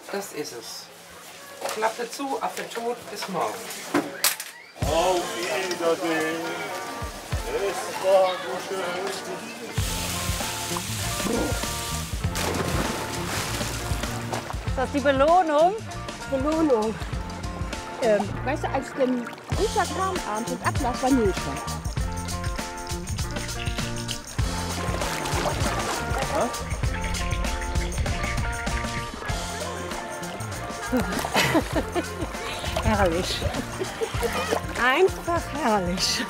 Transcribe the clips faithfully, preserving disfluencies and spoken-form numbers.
Das ist es. Klappe zu, Affe tot, bis morgen. Auf Wiedersehen. Es war so schön. Ist das die Belohnung? Belohnung. Ähm, weißt du, als dem Instagram-Abend und Ablass Vanille. Herrlich. Einfach herrlich.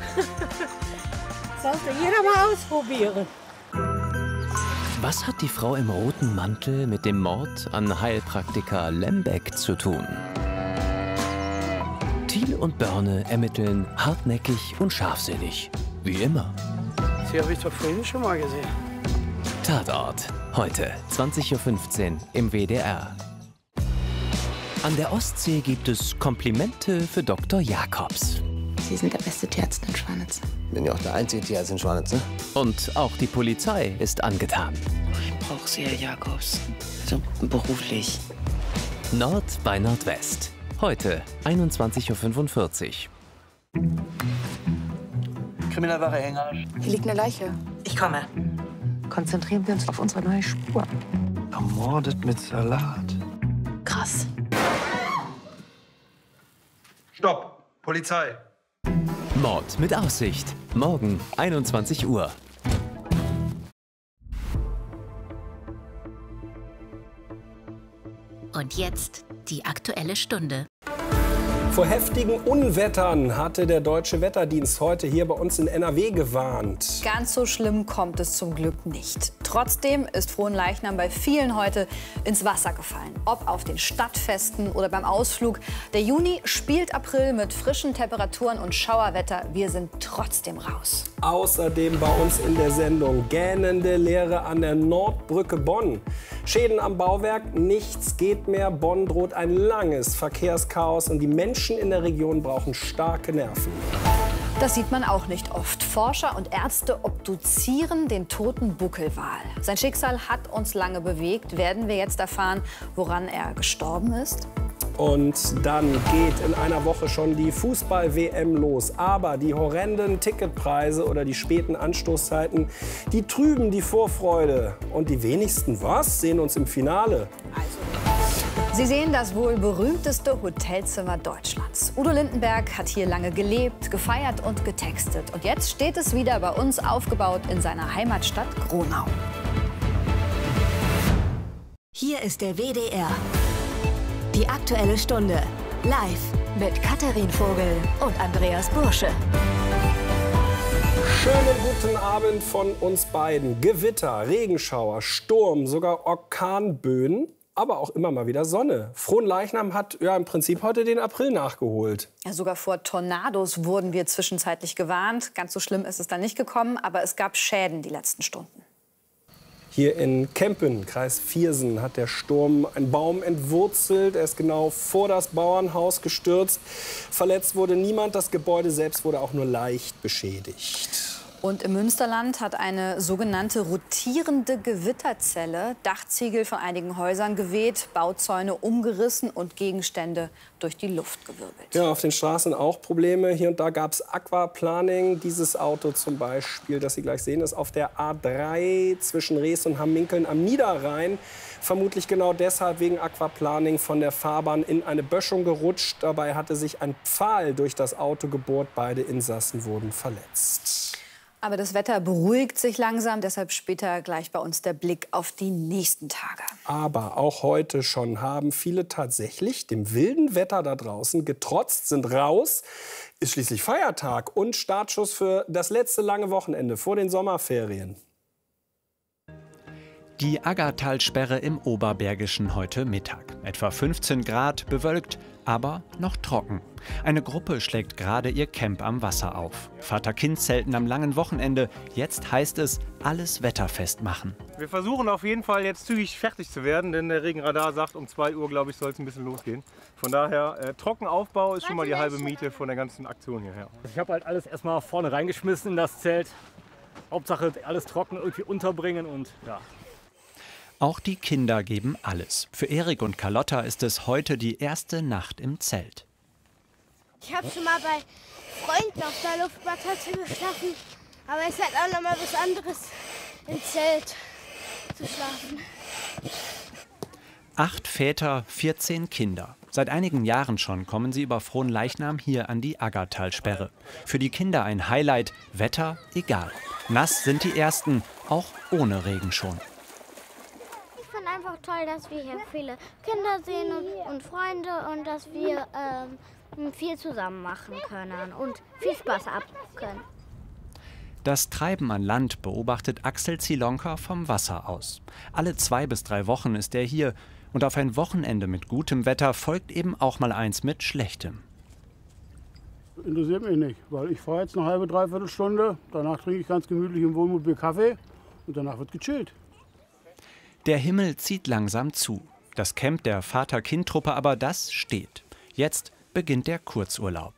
Sollte jeder mal ausprobieren. Was hat die Frau im roten Mantel mit dem Mord an Heilpraktiker Lembeck zu tun? Thiel und Börne ermitteln hartnäckig und scharfsinnig. Wie immer. Sie habe ich doch vorhin schon mal gesehen. Tatort. Heute, zwanzig Uhr fünfzehn im W D R. An der Ostsee gibt es Komplimente für Doktor Jakobs. Sie sind der beste Tierarzt in Schwanitz. Ich bin ja auch der einzige Tierarzt in Schwanitz, ne? Und auch die Polizei ist angetan. Ich brauche Sie, Herr Jakobs. So beruflich. Nord bei Nordwest. Heute, einundzwanzig Uhr fünfundvierzig. Kriminalwache Hänger. Hier liegt eine Leiche. Ich komme. Konzentrieren wir uns auf unsere neue Spur. Ermordet mit Salat. Krass. Stopp! Polizei! Mord mit Aussicht. Morgen, einundzwanzig Uhr. Und jetzt die Aktuelle Stunde. Vor heftigen Unwettern hatte der Deutsche Wetterdienst heute hier bei uns in N R W gewarnt. Ganz so schlimm kommt es zum Glück nicht. Trotzdem ist Fronleichnam bei vielen heute ins Wasser gefallen. Ob auf den Stadtfesten oder beim Ausflug. Der Juni spielt April mit frischen Temperaturen und Schauerwetter. Wir sind trotzdem raus. Außerdem bei uns in der Sendung gähnende Leere an der Nordbrücke Bonn. Schäden am Bauwerk, nichts geht mehr. Bonn droht ein langes Verkehrschaos und die Menschen in der Region brauchen starke Nerven. Das sieht man auch nicht oft. Forscher und Ärzte obduzieren den toten Buckelwal. Sein Schicksal hat uns lange bewegt. Werden wir jetzt erfahren, woran er gestorben ist? Und dann geht in einer Woche schon die Fußball-W M los. Aber die horrenden Ticketpreise oder die späten Anstoßzeiten, die trüben die Vorfreude. Und die wenigsten, was, sehen uns im Finale. Also, Sie sehen das wohl berühmteste Hotelzimmer Deutschlands. Udo Lindenberg hat hier lange gelebt, gefeiert und getextet. Und jetzt steht es wieder bei uns aufgebaut in seiner Heimatstadt Gronau. Hier ist der W D R. Die Aktuelle Stunde. Live mit Katharin Vogel und Andreas Bursche. Schönen guten Abend von uns beiden. Gewitter, Regenschauer, Sturm, sogar Orkanböen, aber auch immer mal wieder Sonne. Fronleichnam hat ja im Prinzip heute den April nachgeholt. Ja, sogar vor Tornados wurden wir zwischenzeitlich gewarnt. Ganz so schlimm ist es dann nicht gekommen, aber es gab Schäden die letzten Stunden. Hier in Kempen, Kreis Viersen, hat der Sturm einen Baum entwurzelt. Er ist genau vor das Bauernhaus gestürzt. Verletzt wurde niemand. Das Gebäude selbst wurde auch nur leicht beschädigt. Und im Münsterland hat eine sogenannte rotierende Gewitterzelle Dachziegel von einigen Häusern geweht, Bauzäune umgerissen und Gegenstände durch die Luft gewirbelt. Ja, auf den Straßen auch Probleme. Hier und da gab es Aquaplaning. Dieses Auto zum Beispiel, das Sie gleich sehen, ist auf der A drei zwischen Rees und Hamminkeln am Niederrhein. Vermutlich genau deshalb wegen Aquaplaning von der Fahrbahn in eine Böschung gerutscht. Dabei hatte sich ein Pfahl durch das Auto gebohrt. Beide Insassen wurden verletzt. Aber das Wetter beruhigt sich langsam, deshalb später gleich bei uns der Blick auf die nächsten Tage. Aber auch heute schon haben viele tatsächlich dem wilden Wetter da draußen getrotzt, sind raus. Ist schließlich Feiertag und Startschuss für das letzte lange Wochenende vor den Sommerferien. Die Aggertalsperre im Oberbergischen heute Mittag. Etwa fünfzehn Grad, bewölkt, aber noch trocken. Eine Gruppe schlägt gerade ihr Camp am Wasser auf. Vater-Kind zelten am langen Wochenende. Jetzt heißt es, alles wetterfest machen. Wir versuchen auf jeden Fall jetzt zügig fertig zu werden, denn der Regenradar sagt, um zwei Uhr, glaube ich, soll es ein bisschen losgehen. Von daher, äh, Trockenaufbau ist schon mal die halbe Miete von der ganzen Aktion hierher. Ich habe halt alles erstmal vorne reingeschmissen in das Zelt. Hauptsache alles trocken irgendwie unterbringen und ja. Auch die Kinder geben alles. Für Erik und Carlotta ist es heute die erste Nacht im Zelt. Ich habe schon mal bei Freunden auf der Luftmatratze geschlafen, aber es ist halt auch noch mal was anderes, im Zelt zu schlafen. Acht Väter, vierzehn Kinder. Seit einigen Jahren schon kommen sie über Fronleichnam hier an die Aggertalsperre. Für die Kinder ein Highlight, Wetter egal. Nass sind die Ersten, auch ohne Regen schon. Ich finde einfach toll, dass wir hier viele Kinder sehen und, und Freunde und dass wir ähm, viel zusammen machen können und viel Spaß haben können. Das Treiben an Land beobachtet Axel Zielonka vom Wasser aus. Alle zwei bis drei Wochen ist er hier. Und auf ein Wochenende mit gutem Wetter folgt eben auch mal eins mit schlechtem. Interessiert mich nicht, weil ich fahre jetzt eine halbe, dreiviertel Stunde. Danach trinke ich ganz gemütlich im Wohnmobil Kaffee und danach wird gechillt. Der Himmel zieht langsam zu. Das Camp der Vater-Kind-Truppe aber, das steht. Jetzt beginnt der Kurzurlaub.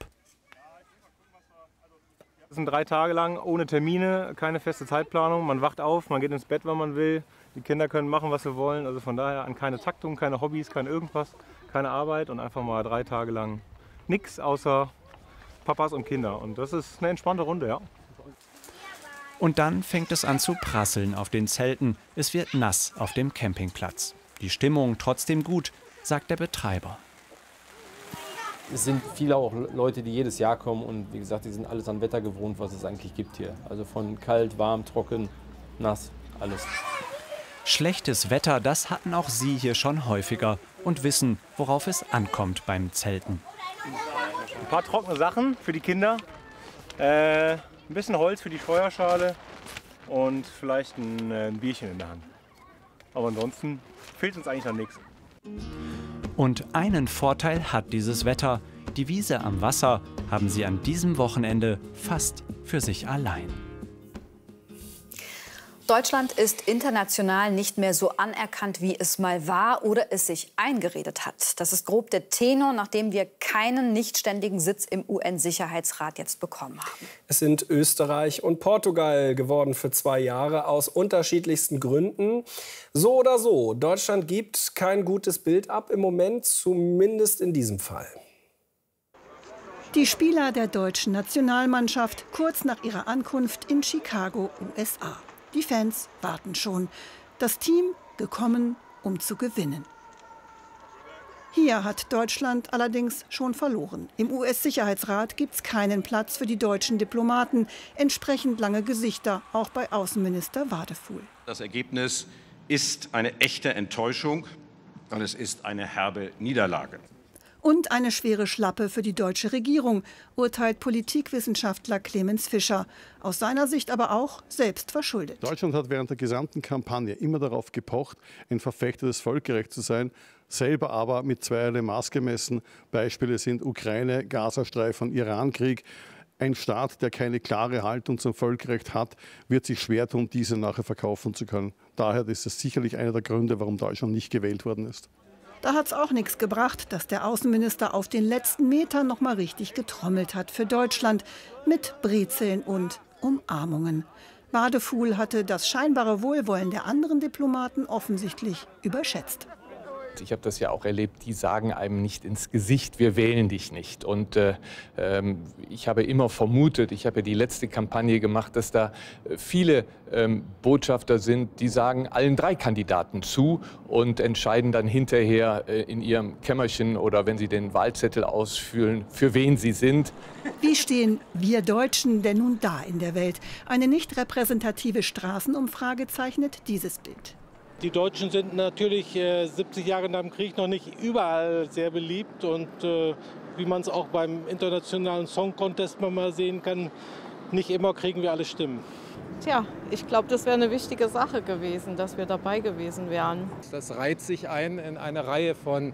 Das sind drei Tage lang ohne Termine, keine feste Zeitplanung. Man wacht auf, man geht ins Bett, wann man will. Die Kinder können machen, was sie wollen. Also von daher an keine Taktung, keine Hobbys, kein irgendwas, keine Arbeit und einfach mal drei Tage lang nichts außer Papas und Kinder. Und das ist eine entspannte Runde, ja. Und dann fängt es an zu prasseln auf den Zelten. Es wird nass auf dem Campingplatz. Die Stimmung trotzdem gut, sagt der Betreiber. Es sind viele auch Leute, die jedes Jahr kommen und wie gesagt, die sind alles an Wetter gewohnt, was es eigentlich gibt hier. Also von kalt, warm, trocken, nass, alles. Schlechtes Wetter, das hatten auch sie hier schon häufiger und wissen, worauf es ankommt beim Zelten. Ein paar trockene Sachen für die Kinder, äh, ein bisschen Holz für die Feuerschale und vielleicht ein, äh, ein Bierchen in der Hand. Aber ansonsten fehlt uns eigentlich an nichts. Und einen Vorteil hat dieses Wetter. Die Wiese am Wasser haben sie an diesem Wochenende fast für sich allein. Deutschland ist international nicht mehr so anerkannt, wie es mal war oder es sich eingeredet hat. Das ist grob der Tenor, nachdem wir keinen nichtständigen Sitz im U N-Sicherheitsrat jetzt bekommen haben. Es sind Österreich und Portugal geworden für zwei Jahre aus unterschiedlichsten Gründen. So oder so, Deutschland gibt kein gutes Bild ab im Moment, zumindest in diesem Fall. Die Spieler der deutschen Nationalmannschaft kurz nach ihrer Ankunft in Chicago, U S A. Die Fans warten schon. Das Team gekommen, um zu gewinnen. Hier hat Deutschland allerdings schon verloren. Im U S-Sicherheitsrat gibt es keinen Platz für die deutschen Diplomaten. Entsprechend lange Gesichter, auch bei Außenminister Wadefuhl. Das Ergebnis ist eine echte Enttäuschung und es ist eine herbe Niederlage. Und eine schwere Schlappe für die deutsche Regierung, urteilt Politikwissenschaftler Clemens Fischer. Aus seiner Sicht aber auch selbst verschuldet. Deutschland hat während der gesamten Kampagne immer darauf gepocht, ein Verfechter des Völkerrechts zu sein, selber aber mit zweierlei Maß gemessen. Beispiele sind Ukraine, Gazastreifen, Irankrieg. Ein Staat, der keine klare Haltung zum Völkerrecht hat, wird sich schwer tun, diese nachher verkaufen zu können. Daher ist es sicherlich einer der Gründe, warum Deutschland nicht gewählt worden ist. Da hat es auch nichts gebracht, dass der Außenminister auf den letzten Metern noch mal richtig getrommelt hat für Deutschland mit Brezeln und Umarmungen. Wadefuhl hatte das scheinbare Wohlwollen der anderen Diplomaten offensichtlich überschätzt. Ich habe das ja auch erlebt, die sagen einem nicht ins Gesicht, wir wählen dich nicht. Und äh, ähm, ich habe immer vermutet, ich habe ja die letzte Kampagne gemacht, dass da viele ähm, Botschafter sind, die sagen allen drei Kandidaten zu und entscheiden dann hinterher äh, in ihrem Kämmerchen oder wenn sie den Wahlzettel ausfüllen, für wen sie sind. Wie stehen wir Deutschen denn nun da in der Welt? Eine nicht repräsentative Straßenumfrage zeichnet dieses Bild. Die Deutschen sind natürlich äh, siebzig Jahre nach dem Krieg noch nicht überall sehr beliebt. Und äh, wie man es auch beim internationalen Song Contest mal sehen kann, nicht immer kriegen wir alle Stimmen. Tja, ich glaube, das wäre eine wichtige Sache gewesen, dass wir dabei gewesen wären. Das reiht sich ein in eine Reihe von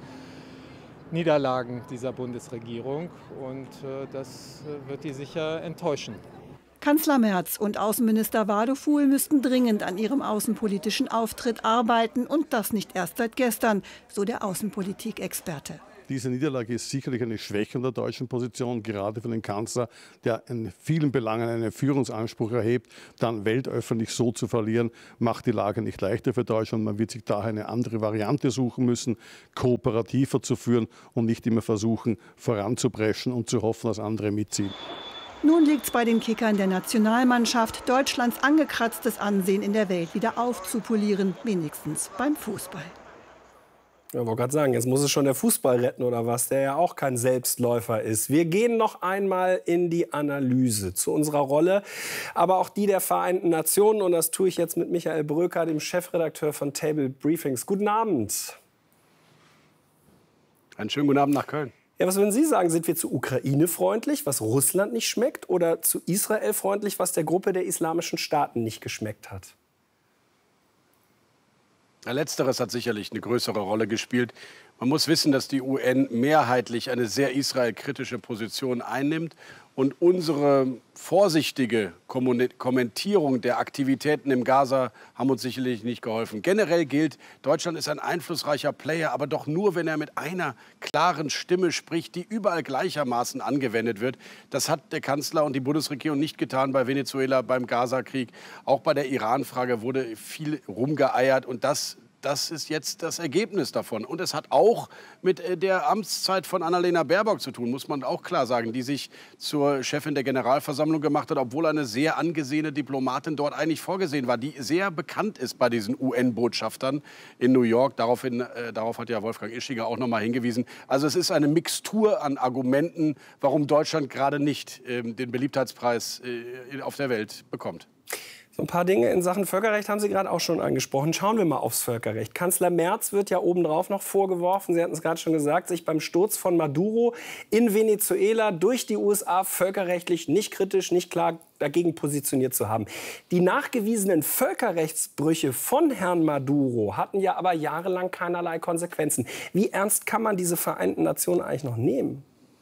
Niederlagen dieser Bundesregierung. Und äh, das äh, wird die sicher enttäuschen. Kanzler Merz und Außenminister Wadefuhl müssten dringend an ihrem außenpolitischen Auftritt arbeiten und das nicht erst seit gestern, so der Außenpolitik-Experte. Diese Niederlage ist sicherlich eine Schwächung der deutschen Position, gerade für den Kanzler, der in vielen Belangen einen Führungsanspruch erhebt. Dann weltöffentlich so zu verlieren, macht die Lage nicht leichter für Deutschland. Man wird sich daher eine andere Variante suchen müssen, kooperativer zu führen und nicht immer versuchen, voranzupreschen und zu hoffen, dass andere mitziehen. Nun liegt es bei den Kickern der Nationalmannschaft, Deutschlands angekratztes Ansehen in der Welt wieder aufzupolieren, wenigstens beim Fußball. Ja, wollte gerade sagen, jetzt muss es schon der Fußball retten oder was, der ja auch kein Selbstläufer ist. Wir gehen noch einmal in die Analyse zu unserer Rolle, aber auch die der Vereinten Nationen. Und das tue ich jetzt mit Michael Bröker, dem Chefredakteur von Table Briefings. Guten Abend. Einen schönen guten Abend nach Köln. Ja, was würden Sie sagen? Sind wir zu Ukraine-freundlich, was Russland nicht schmeckt, oder zu Israel-freundlich, was der Gruppe der islamischen Staaten nicht geschmeckt hat? Letzteres hat sicherlich eine größere Rolle gespielt. Man muss wissen, dass die U N mehrheitlich eine sehr israelkritische Position einnimmt. Und unsere vorsichtige Kommentierung der Aktivitäten im Gaza haben uns sicherlich nicht geholfen. Generell gilt, Deutschland ist ein einflussreicher Player, aber doch nur, wenn er mit einer klaren Stimme spricht, die überall gleichermaßen angewendet wird. Das hat der Kanzler und die Bundesregierung nicht getan bei Venezuela, beim Gaza-Krieg. Auch bei der Iran-Frage wurde viel rumgeeiert und das Das ist jetzt das Ergebnis davon. Und es hat auch mit der Amtszeit von Annalena Baerbock zu tun, muss man auch klar sagen, die sich zur Chefin der Generalversammlung gemacht hat, obwohl eine sehr angesehene Diplomatin dort eigentlich vorgesehen war, die sehr bekannt ist bei diesen U N-Botschaftern in New York. Daraufhin, äh, darauf hat ja Wolfgang Ischinger auch noch mal hingewiesen. Also es ist eine Mixtur an Argumenten, warum Deutschland gerade nicht äh, den Beliebtheitspreis äh, auf der Welt bekommt. So ein paar Dinge in Sachen Völkerrecht haben Sie gerade auch schon angesprochen. Schauen wir mal aufs Völkerrecht. Kanzler Merz wird ja obendrauf noch vorgeworfen, Sie hatten es gerade schon gesagt, sich beim Sturz von Maduro in Venezuela durch die U S A völkerrechtlich nicht kritisch, nicht klar dagegen positioniert zu haben. Die nachgewiesenen Völkerrechtsbrüche von Herrn Maduro hatten ja aber jahrelang keinerlei Konsequenzen. Wie ernst kann man diese Vereinten Nationen eigentlich noch nehmen?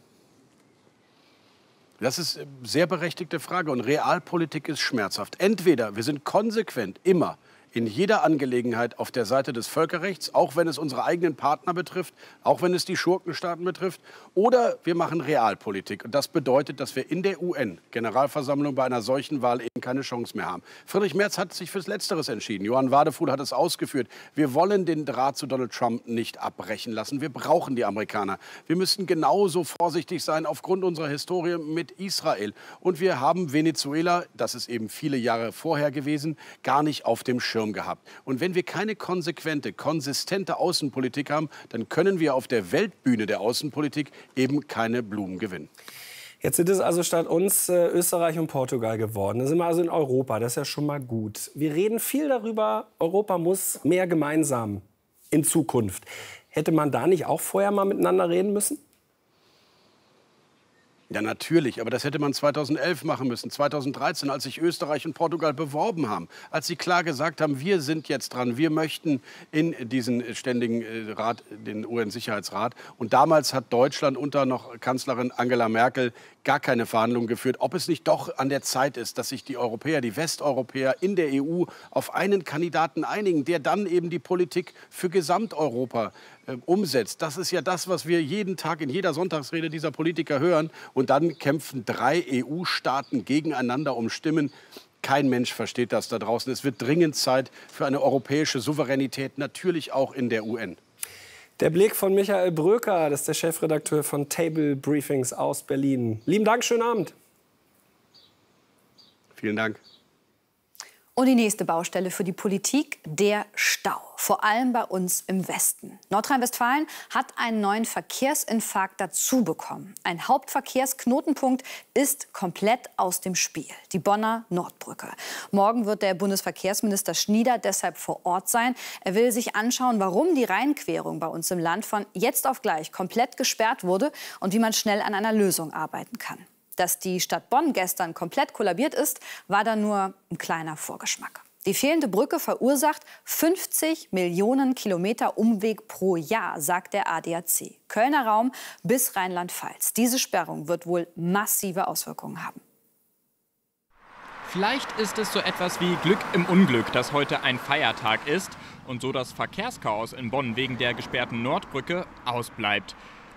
Das ist eine sehr berechtigte Frage und Realpolitik ist schmerzhaft. Entweder wir sind konsequent immer in jeder Angelegenheit auf der Seite des Völkerrechts, auch wenn es unsere eigenen Partner betrifft, auch wenn es die Schurkenstaaten betrifft, oder wir machen Realpolitik. Und das bedeutet, dass wir in der U N-Generalversammlung bei einer solchen Wahl eben keine Chance mehr haben. Friedrich Merz hat sich fürs Letzteres entschieden. Johann Wadefuhl hat es ausgeführt. Wir wollen den Draht zu Donald Trump nicht abbrechen lassen. Wir brauchen die Amerikaner. Wir müssen genauso vorsichtig sein aufgrund unserer Historie mit Israel. Und wir haben Venezuela, das ist eben viele Jahre vorher gewesen, gar nicht auf dem Schirm gehabt. Und wenn wir keine konsequente, konsistente Außenpolitik haben, dann können wir auf der Weltbühne der Außenpolitik eben keine Blumen gewinnen. Jetzt sind es also statt uns äh, Österreich und Portugal geworden. Da sind wir also in Europa, das ist ja schon mal gut. Wir reden viel darüber, Europa muss mehr gemeinsam in Zukunft. Hätte man da nicht auch vorher mal miteinander reden müssen? Ja, natürlich, aber das hätte man zweitausendelf machen müssen, zweitausenddreizehn, als sich Österreich und Portugal beworben haben, als sie klar gesagt haben, wir sind jetzt dran, wir möchten in diesen ständigen Rat, den U N-Sicherheitsrat. Und damals hat Deutschland unter noch Kanzlerin Angela Merkel gar keine Verhandlungen geführt, ob es nicht doch an der Zeit ist, dass sich die Europäer, die Westeuropäer in der E U auf einen Kandidaten einigen, der dann eben die Politik für Gesamteuropa äh, umsetzt. Das ist ja das, was wir jeden Tag in jeder Sonntagsrede dieser Politiker hören. Und dann kämpfen drei E U-Staaten gegeneinander um Stimmen. Kein Mensch versteht das da draußen. Es wird dringend Zeit für eine europäische Souveränität, natürlich auch in der U N. Der Blick von Michael Bröker, das ist der Chefredakteur von Table Briefings aus Berlin. Lieben Dank, schönen Abend. Vielen Dank. Und die nächste Baustelle für die Politik, der Stau. Vor allem bei uns im Westen. Nordrhein-Westfalen hat einen neuen Verkehrsinfarkt dazu bekommen. Ein Hauptverkehrsknotenpunkt ist komplett aus dem Spiel. Die Bonner Nordbrücke. Morgen wird der Bundesverkehrsminister Schnieder deshalb vor Ort sein. Er will sich anschauen, warum die Rheinquerung bei uns im Land von jetzt auf gleich komplett gesperrt wurde und wie man schnell an einer Lösung arbeiten kann. Dass die Stadt Bonn gestern komplett kollabiert ist, war dann nur ein kleiner Vorgeschmack. Die fehlende Brücke verursacht fünfzig Millionen Kilometer Umweg pro Jahr, sagt der A D A C. Kölner Raum bis Rheinland-Pfalz. Diese Sperrung wird wohl massive Auswirkungen haben. Vielleicht ist es so etwas wie Glück im Unglück, dass heute ein Feiertag ist und so das Verkehrschaos in Bonn wegen der gesperrten Nordbrücke ausbleibt.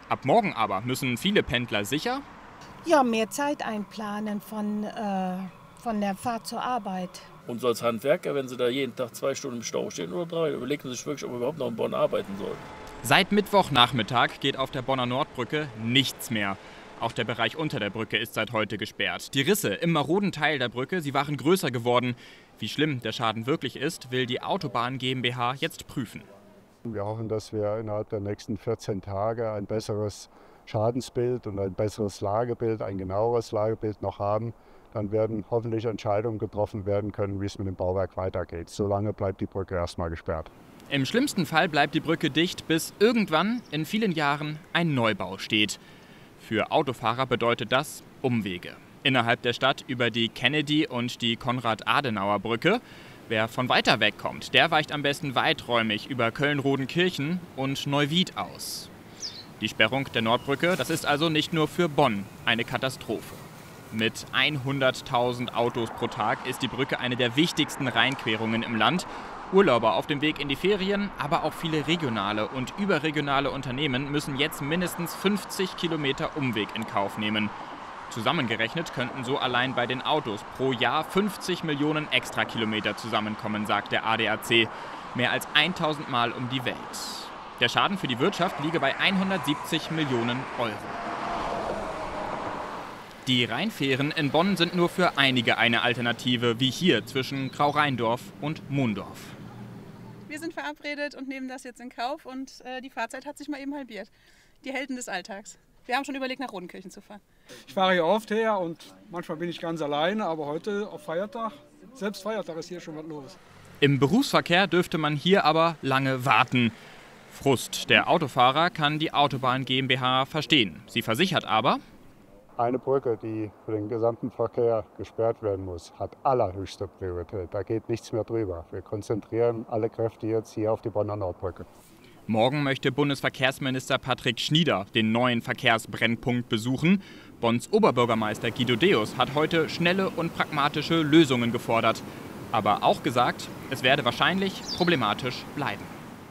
Ab morgen aber müssen viele Pendler sicher Ja, mehr Zeit einplanen von, äh, von der Fahrt zur Arbeit. Und so als Handwerker, wenn Sie da jeden Tag zwei Stunden im Stau stehen oder drei, überlegen Sie sich wirklich, ob wir überhaupt noch in Bonn arbeiten sollen. Seit Mittwochnachmittag geht auf der Bonner Nordbrücke nichts mehr. Auch der Bereich unter der Brücke ist seit heute gesperrt. Die Risse im maroden Teil der Brücke, sie waren größer geworden. Wie schlimm der Schaden wirklich ist, will die Autobahn GmbH jetzt prüfen. Wir hoffen, dass wir innerhalb der nächsten vierzehn Tage ein besseres Schadensbild und ein besseres Lagebild, ein genaueres Lagebild noch haben. Dann werden hoffentlich Entscheidungen getroffen werden können, wie es mit dem Bauwerk weitergeht. Solange bleibt die Brücke erstmal gesperrt. Im schlimmsten Fall bleibt die Brücke dicht, bis irgendwann in vielen Jahren ein Neubau steht. Für Autofahrer bedeutet das Umwege. Innerhalb der Stadt über die Kennedy- und die Konrad-Adenauer-Brücke. Wer von weiter weg kommt, der weicht am besten weiträumig über Köln-Rodenkirchen und Neuwied aus. Die Sperrung der Nordbrücke, das ist also nicht nur für Bonn eine Katastrophe. Mit hunderttausend Autos pro Tag ist die Brücke eine der wichtigsten Rheinquerungen im Land. Urlauber auf dem Weg in die Ferien, aber auch viele regionale und überregionale Unternehmen müssen jetzt mindestens fünfzig Kilometer Umweg in Kauf nehmen. Zusammengerechnet könnten so allein bei den Autos pro Jahr fünfzig Millionen Extrakilometer zusammenkommen, sagt der A D A C. Mehr als tausend Mal um die Welt. Der Schaden für die Wirtschaft liege bei hundertsiebzig Millionen Euro. Die Rheinfähren in Bonn sind nur für einige eine Alternative, wie hier zwischen Grau-Rheindorf und Mondorf. Wir sind verabredet und nehmen das jetzt in Kauf und äh, die Fahrzeit hat sich mal eben halbiert. Die Helden des Alltags. Wir haben schon überlegt, nach Rodenkirchen zu fahren. Ich fahre hier oft her und manchmal bin ich ganz alleine, aber heute auf Feiertag, selbst Feiertag ist hier schon was los. Im Berufsverkehr dürfte man hier aber lange warten. Frust der Autofahrer kann die Autobahn GmbH verstehen. Sie versichert aber: Eine Brücke, die für den gesamten Verkehr gesperrt werden muss, hat allerhöchste Priorität. Da geht nichts mehr drüber. Wir konzentrieren alle Kräfte jetzt hier auf die Bonner Nordbrücke. Morgen möchte Bundesverkehrsminister Patrick Schnieder den neuen Verkehrsbrennpunkt besuchen. Bonns Oberbürgermeister Guido Deus hat heute schnelle und pragmatische Lösungen gefordert. Aber auch gesagt, es werde wahrscheinlich problematisch bleiben.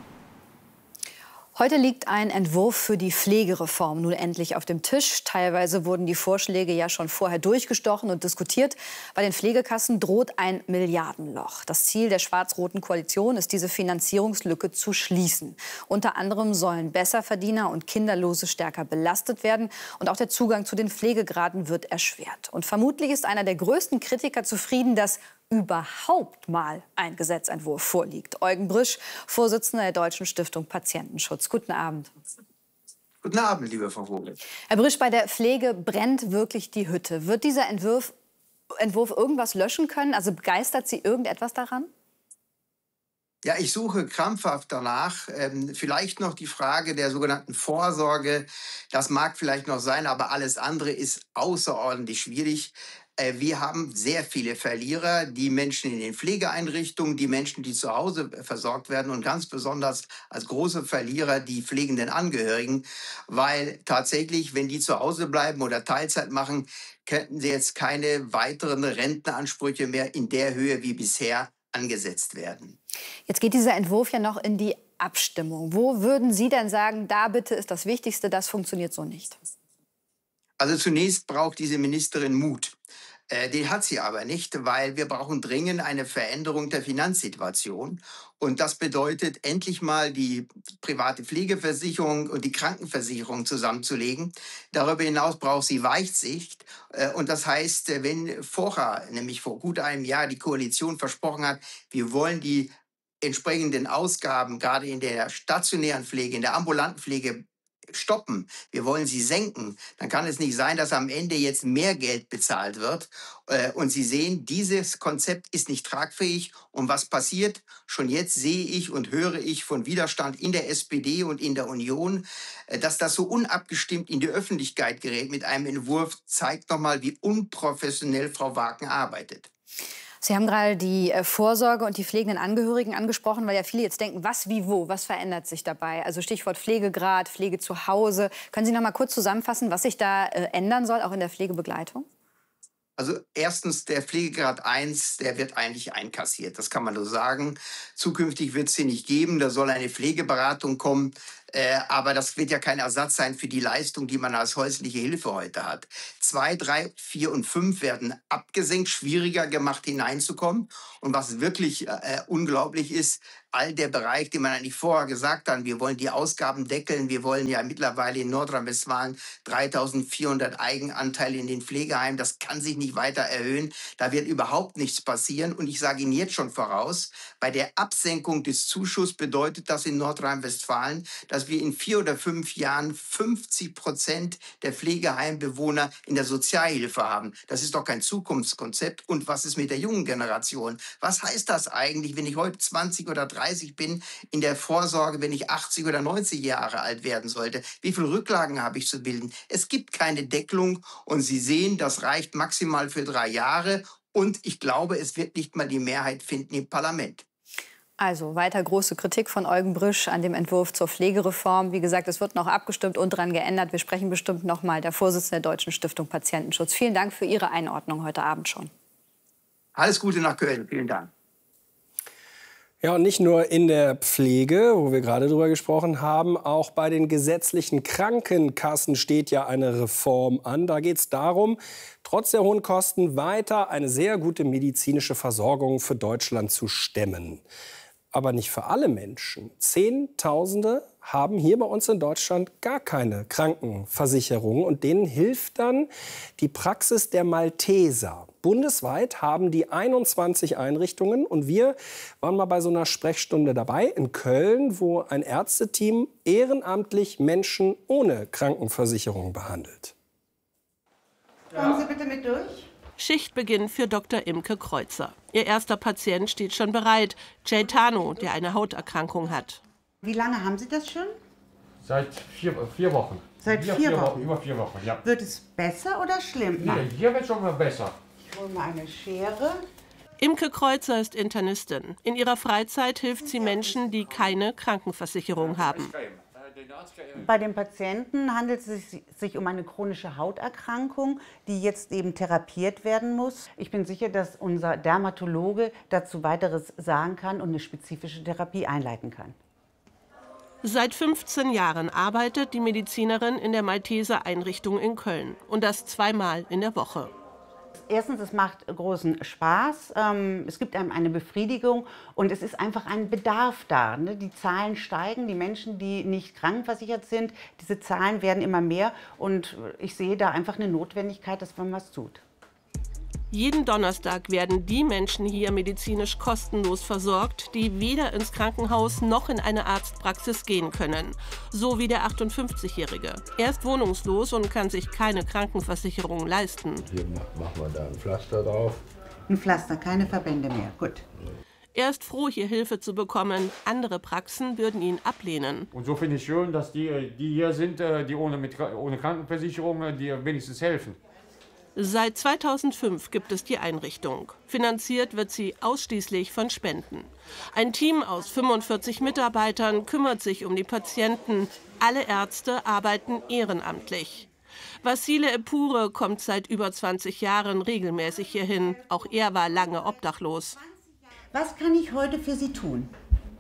Heute liegt ein Entwurf für die Pflegereform nun endlich auf dem Tisch. Teilweise wurden die Vorschläge ja schon vorher durchgestochen und diskutiert. Bei den Pflegekassen droht ein Milliardenloch. Das Ziel der schwarz-roten Koalition ist, diese Finanzierungslücke zu schließen. Unter anderem sollen Besserverdiener und Kinderlose stärker belastet werden. Und auch der Zugang zu den Pflegegraden wird erschwert. Und vermutlich ist einer der größten Kritiker zufrieden, dass überhaupt mal ein Gesetzentwurf vorliegt. Eugen Brisch, Vorsitzender der Deutschen Stiftung Patientenschutz. Guten Abend. Guten Abend, liebe Frau Vogel. Herr Brisch, bei der Pflege brennt wirklich die Hütte. Wird dieser Entwurf, Entwurf irgendwas löschen können? Also begeistert Sie irgendetwas daran? Ja, ich suche krampfhaft danach. Ähm, vielleicht noch die Frage der sogenannten Vorsorge. Das mag vielleicht noch sein, aber alles andere ist außerordentlich schwierig. Wir haben sehr viele Verlierer, die Menschen in den Pflegeeinrichtungen, die Menschen, die zu Hause versorgt werden und ganz besonders als große Verlierer die pflegenden Angehörigen, weil tatsächlich, wenn die zu Hause bleiben oder Teilzeit machen, könnten sie jetzt keine weiteren Rentenansprüche mehr in der Höhe wie bisher angesetzt werden. Jetzt geht dieser Entwurf ja noch in die Abstimmung. Wo würden Sie denn sagen, da bitte ist das Wichtigste, das funktioniert so nicht? Also zunächst braucht diese Ministerin Mut. Äh, den hat sie aber nicht, weil wir brauchen dringend eine Veränderung der Finanzsituation. Und das bedeutet, endlich mal die private Pflegeversicherung und die Krankenversicherung zusammenzulegen. Darüber hinaus braucht sie Weitsicht. Äh, und das heißt, wenn vorher, nämlich vor gut einem Jahr, die Koalition versprochen hat, wir wollen die entsprechenden Ausgaben, gerade in der stationären Pflege, in der ambulanten Pflege, stoppen, wir wollen sie senken, dann kann es nicht sein, dass am Ende jetzt mehr Geld bezahlt wird. Und Sie sehen, dieses Konzept ist nicht tragfähig. Und was passiert? Schon jetzt sehe ich und höre ich von Widerstand in der S P D und in der Union, dass das so unabgestimmt in die Öffentlichkeit gerät mit einem Entwurf, zeigt nochmal, wie unprofessionell Frau Wagen arbeitet. Sie haben gerade die Vorsorge und die pflegenden Angehörigen angesprochen, weil ja viele jetzt denken, was, wie, wo, was verändert sich dabei? Also Stichwort Pflegegrad, Pflege zu Hause. Können Sie noch mal kurz zusammenfassen, was sich da äh, ändern soll, auch in der Pflegebegleitung? Also erstens, der Pflegegrad eins, der wird eigentlich einkassiert. Das kann man nur sagen. Zukünftig wird es sie nicht geben. Da soll eine Pflegeberatung kommen. Äh, aber das wird ja kein Ersatz sein für die Leistung, die man als häusliche Hilfe heute hat. Zwei, drei, vier und fünf werden abgesenkt, schwieriger gemacht hineinzukommen. Und was wirklich äh, unglaublich ist, all der Bereich, den man eigentlich vorher gesagt hat, wir wollen die Ausgaben deckeln, wir wollen ja mittlerweile in Nordrhein-Westfalen dreitausendvierhundert Eigenanteile in den Pflegeheimen, das kann sich nicht weiter erhöhen, da wird überhaupt nichts passieren. Und ich sage Ihnen jetzt schon voraus, bei der Absenkung des Zuschusses bedeutet das in Nordrhein-Westfalen, dass wir in vier oder fünf Jahren fünfzig Prozent der Pflegeheimbewohner in der Sozialhilfe haben. Das ist doch kein Zukunftskonzept. Und was ist mit der jungen Generation? Was heißt das eigentlich, wenn ich heute zwanzig oder dreißig bin, in der Vorsorge, wenn ich achtzig oder neunzig Jahre alt werden sollte? Wie viele Rücklagen habe ich zu bilden? Es gibt keine Deckelung und Sie sehen, das reicht maximal für drei Jahre und ich glaube, es wird nicht mal die Mehrheit finden im Parlament. Also weiter große Kritik von Eugen Brüsch an dem Entwurf zur Pflegereform. Wie gesagt, es wird noch abgestimmt und daran geändert. Wir sprechen bestimmt noch mal der Vorsitzende der Deutschen Stiftung Patientenschutz. Vielen Dank für Ihre Einordnung heute Abend schon. Alles Gute nach Köln. Vielen Dank. Ja, und nicht nur in der Pflege, wo wir gerade drüber gesprochen haben, auch bei den gesetzlichen Krankenkassen steht ja eine Reform an. Da geht es darum, trotz der hohen Kosten weiter eine sehr gute medizinische Versorgung für Deutschland zu stemmen. Aber nicht für alle Menschen. Zehntausende haben hier bei uns in Deutschland gar keine Krankenversicherung. Und denen hilft dann die Praxis der Malteser. Bundesweit haben die einundzwanzig Einrichtungen. Und wir waren mal bei so einer Sprechstunde dabei in Köln, wo ein Ärzteteam ehrenamtlich Menschen ohne Krankenversicherung behandelt. Kommen Sie bitte mit durch. Schichtbeginn für Doktor Imke Kreuzer. Ihr erster Patient steht schon bereit, Caetano, der eine Hauterkrankung hat. Wie lange haben Sie das schon? Seit vier, vier Wochen. Seit vier, vier Wochen? Wochen? Über vier Wochen, ja. Wird es besser oder schlimm? Nee, hier wird es schon mal besser. Ich hole mal eine Schere. Imke Kreuzer ist Internistin. In ihrer Freizeit hilft sie Menschen, die keine Krankenversicherung haben. Bei den Patienten handelt es sich um eine chronische Hauterkrankung, die jetzt eben therapiert werden muss. Ich bin sicher, dass unser Dermatologe dazu weiteres sagen kann und eine spezifische Therapie einleiten kann. Seit fünfzehn Jahren arbeitet die Medizinerin in der Malteser Einrichtung in Köln. Und das zweimal in der Woche. Erstens, es macht großen Spaß, ähm, es gibt einem eine Befriedigung und es ist einfach ein Bedarf da. Ne? Die Zahlen steigen, die Menschen, die nicht krankenversichert sind, diese Zahlen werden immer mehr und ich sehe da einfach eine Notwendigkeit, dass man was tut. Jeden Donnerstag werden die Menschen hier medizinisch kostenlos versorgt, die weder ins Krankenhaus noch in eine Arztpraxis gehen können. So wie der achtundfünfzigjährige. Er ist wohnungslos und kann sich keine Krankenversicherung leisten. Hier machen wir da ein Pflaster drauf. Ein Pflaster, keine Verbände mehr. Gut. Er ist froh, hier Hilfe zu bekommen. Andere Praxen würden ihn ablehnen. Und so finde ich schön, dass die, die hier sind, die ohne, mit, ohne Krankenversicherung, die wenigstens helfen. Seit zweitausendfünf gibt es die Einrichtung. Finanziert wird sie ausschließlich von Spenden. Ein Team aus fünfundvierzig Mitarbeitern kümmert sich um die Patienten. Alle Ärzte arbeiten ehrenamtlich. Vassile Epure kommt seit über zwanzig Jahren regelmäßig hierhin. Auch er war lange obdachlos. Was kann ich heute für Sie tun?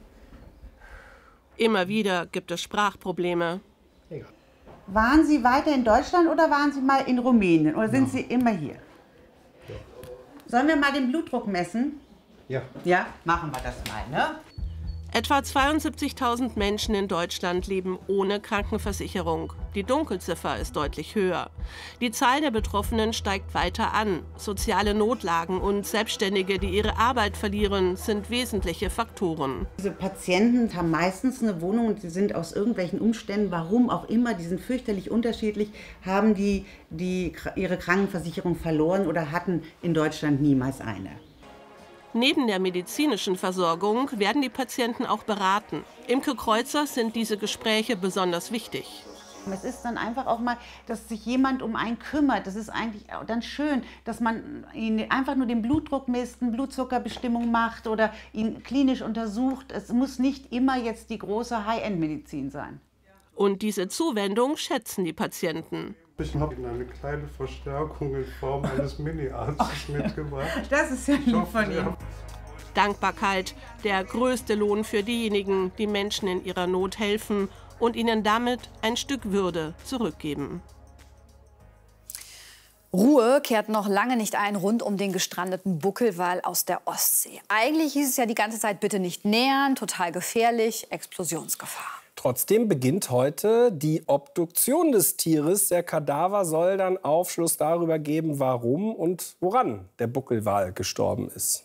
Immer wieder gibt es Sprachprobleme. Waren Sie weiter in Deutschland oder waren Sie mal in Rumänien? Oder sind ja. Sie immer hier? Ja. Sollen wir mal den Blutdruck messen? Ja. Ja, machen wir das mal, ne? Etwa zweiundsiebzigtausend Menschen in Deutschland leben ohne Krankenversicherung. Die Dunkelziffer ist deutlich höher. Die Zahl der Betroffenen steigt weiter an. Soziale Notlagen und Selbstständige, die ihre Arbeit verlieren, sind wesentliche Faktoren. Diese Patienten haben meistens eine Wohnung und sie sind aus irgendwelchen Umständen, warum auch immer, die sind fürchterlich unterschiedlich, haben die, die ihre Krankenversicherung verloren oder hatten in Deutschland niemals eine. Neben der medizinischen Versorgung werden die Patienten auch beraten. Imke Kreuzer sind diese Gespräche besonders wichtig. Es ist dann einfach auch mal, dass sich jemand um einen kümmert. Das ist eigentlich dann schön, dass man ihn einfach nur den Blutdruck misst, eine Blutzuckerbestimmung macht oder ihn klinisch untersucht. Es muss nicht immer jetzt die große High-End-Medizin sein. Und diese Zuwendung schätzen die Patienten. Ich habe Ihnen eine kleine Verstärkung in Form eines Mini-Arztes mitgebracht. Das ist ja lieb von Ihnen. Dankbarkeit, der größte Lohn für diejenigen, die Menschen in ihrer Not helfen und ihnen damit ein Stück Würde zurückgeben. Ruhe kehrt noch lange nicht ein rund um den gestrandeten Buckelwal aus der Ostsee. Eigentlich hieß es ja die ganze Zeit, bitte nicht nähern, total gefährlich, Explosionsgefahr. Trotzdem beginnt heute die Obduktion des Tieres. Der Kadaver soll dann Aufschluss darüber geben, warum und woran der Buckelwal gestorben ist.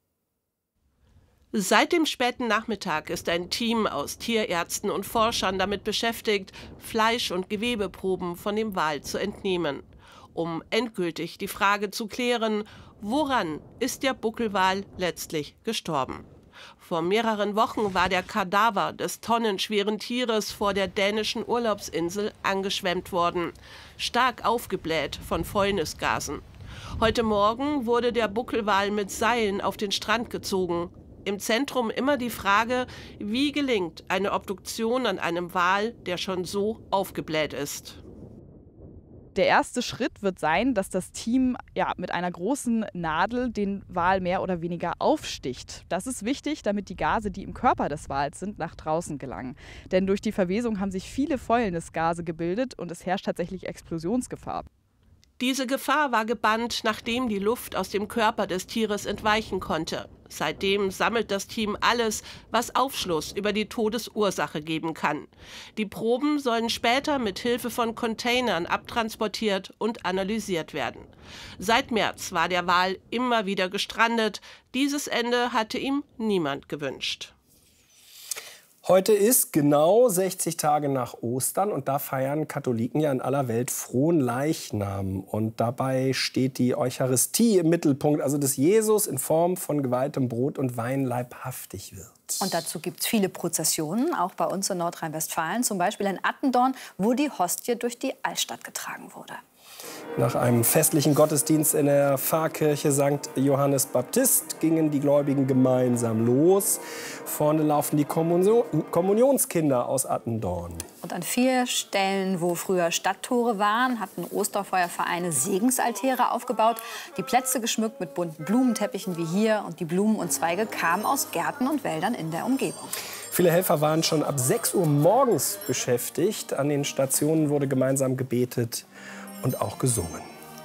Seit dem späten Nachmittag ist ein Team aus Tierärzten und Forschern damit beschäftigt, Fleisch- und Gewebeproben von dem Wal zu entnehmen, um endgültig die Frage zu klären, woran ist der Buckelwal letztlich gestorben. Vor mehreren Wochen war der Kadaver des tonnenschweren Tieres vor der dänischen Urlaubsinsel angeschwemmt worden, stark aufgebläht von Fäulnisgasen. Heute Morgen wurde der Buckelwal mit Seilen auf den Strand gezogen. Im Zentrum immer die Frage, wie gelingt eine Obduktion an einem Wal, der schon so aufgebläht ist. Der erste Schritt wird sein, dass das Team ja, mit einer großen Nadel den Wal mehr oder weniger aufsticht. Das ist wichtig, damit die Gase, die im Körper des Wals sind, nach draußen gelangen. Denn durch die Verwesung haben sich viele Fäulnisgase gebildet und es herrscht tatsächlich Explosionsgefahr. Diese Gefahr war gebannt, nachdem die Luft aus dem Körper des Tieres entweichen konnte. Seitdem sammelt das Team alles, was Aufschluss über die Todesursache geben kann. Die Proben sollen später mit Hilfe von Containern abtransportiert und analysiert werden. Seit März war der Wal immer wieder gestrandet. Dieses Ende hatte ihm niemand gewünscht. Heute ist genau sechzig Tage nach Ostern und da feiern Katholiken ja in aller Welt frohen Leichnam. Und dabei steht die Eucharistie im Mittelpunkt, also dass Jesus in Form von geweihtem Brot und Wein leibhaftig wird. Und dazu gibt es viele Prozessionen, auch bei uns in Nordrhein-Westfalen, zum Beispiel in Attendorn, wo die Hostie durch die Altstadt getragen wurde. Nach einem festlichen Gottesdienst in der Pfarrkirche Sankt Johannes Baptist gingen die Gläubigen gemeinsam los. Vorne laufen die Kommunion Kommunionskinder aus Attendorn. Und an vier Stellen, wo früher Stadttore waren, hatten Osterfeuervereine Segensaltäre aufgebaut. Die Plätze geschmückt mit bunten Blumenteppichen wie hier. Und die Blumen und Zweige kamen aus Gärten und Wäldern in der Umgebung. Viele Helfer waren schon ab sechs Uhr morgens beschäftigt. An den Stationen wurde gemeinsam gebetet und auch gesungen.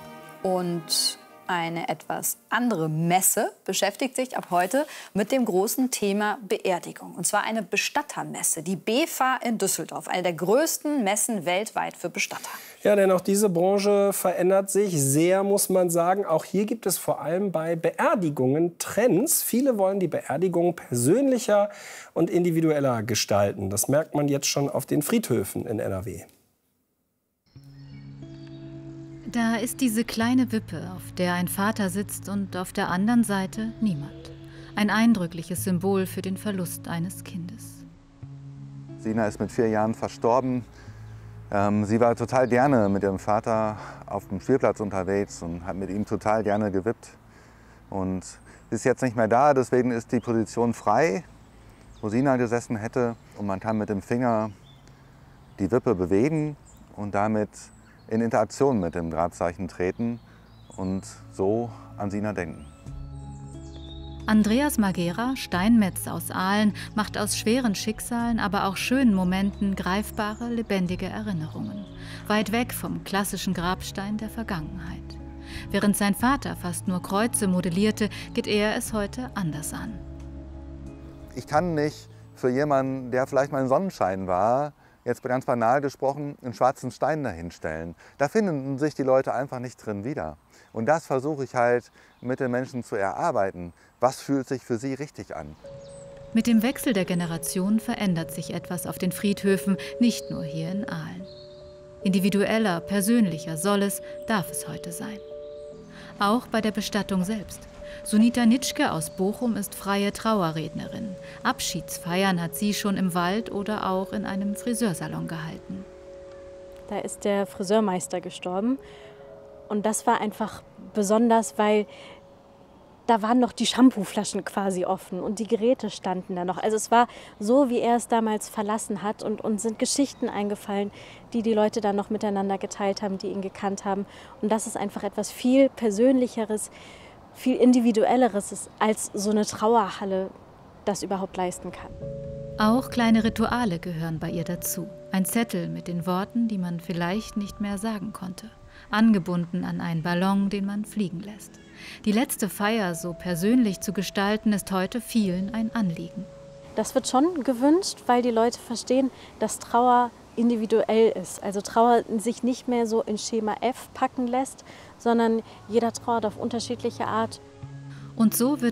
Und eine etwas andere Messe beschäftigt sich ab heute mit dem großen Thema Beerdigung. Und zwar eine Bestattermesse, die B F A in Düsseldorf, eine der größten Messen weltweit für Bestatter. Ja, denn auch diese Branche verändert sich sehr, muss man sagen. Auch hier gibt es vor allem bei Beerdigungen Trends. Viele wollen die Beerdigung persönlicher und individueller gestalten. Das merkt man jetzt schon auf den Friedhöfen in N R W. Da ist diese kleine Wippe, auf der ein Vater sitzt und auf der anderen Seite niemand. Ein eindrückliches Symbol für den Verlust eines Kindes. Sina ist mit vier Jahren verstorben. Ähm, sie war total gerne mit ihrem Vater auf dem Spielplatz unterwegs und hat mit ihm total gerne gewippt. Und ist jetzt nicht mehr da, deswegen ist die Position frei, wo Sina gesessen hätte. Und man kann mit dem Finger die Wippe bewegen und damit in Interaktion mit dem Grabzeichen treten und so an Sina denken. Andreas Magera, Steinmetz aus Aalen, macht aus schweren Schicksalen, aber auch schönen Momenten greifbare, lebendige Erinnerungen. Weit weg vom klassischen Grabstein der Vergangenheit. Während sein Vater fast nur Kreuze modellierte, geht er es heute anders an. Ich kann nicht für jemanden, der vielleicht mal ein Sonnenschein war, jetzt ganz banal gesprochen, einen schwarzen Stein dahinstellen. Da finden sich die Leute einfach nicht drin wieder. Und das versuche ich halt mit den Menschen zu erarbeiten. Was fühlt sich für sie richtig an? Mit dem Wechsel der Generation verändert sich etwas auf den Friedhöfen, nicht nur hier in Aalen. Individueller, persönlicher soll es, darf es heute sein. Auch bei der Bestattung selbst. Sunita Nitschke aus Bochum ist freie Trauerrednerin. Abschiedsfeiern hat sie schon im Wald oder auch in einem Friseursalon gehalten. Da ist der Friseurmeister gestorben und das war einfach besonders, weil da waren noch die Shampooflaschen quasi offen und die Geräte standen da noch. Also es war so, wie er es damals verlassen hat und uns sind Geschichten eingefallen, die die Leute dann noch miteinander geteilt haben, die ihn gekannt haben. Und das ist einfach etwas viel Persönlicheres, viel Individuelleres ist als so eine Trauerhalle. das überhaupt leisten kann. Auch kleine Rituale gehören bei ihr dazu. Ein Zettel mit den Worten, die man vielleicht nicht mehr sagen konnte. Angebunden an einen Ballon, den man fliegen lässt. Die letzte Feier so persönlich zu gestalten, ist heute vielen ein Anliegen. Das wird schon gewünscht, weil die Leute verstehen, dass Trauer individuell ist. Also Trauer sich nicht mehr so in Schema F packen lässt, sondern jeder trauert auf unterschiedliche Art. Und so wird